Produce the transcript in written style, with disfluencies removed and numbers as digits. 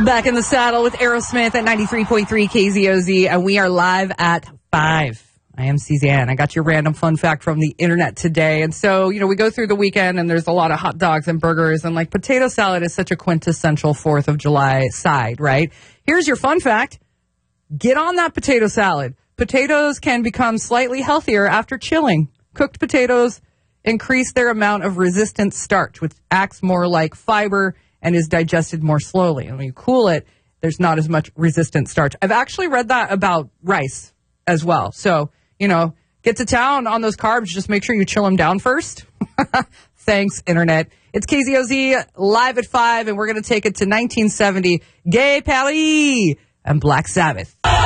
Back in the saddle with Aerosmith at 93.3 KZOZ, and we are live at 5. I am Suzanne. I got your random fun fact from the internet today. And so, we go through the weekend and there's a lot of hot dogs and burgers, and like potato salad is such a quintessential 4th of July side, right? Here's your fun fact. Get on that potato salad. Potatoes can become slightly healthier after chilling. Cooked potatoes increase their amount of resistant starch, which acts more like fiber and is digested more slowly. And when you cool it, there's not as much resistant starch. I've actually read that about rice as well. So, get to town on those carbs. Just make sure you chill them down first. Thanks, Internet. It's KZOZ live at 5, and we're going to take it to 1970. Gay Paris and Black Sabbath.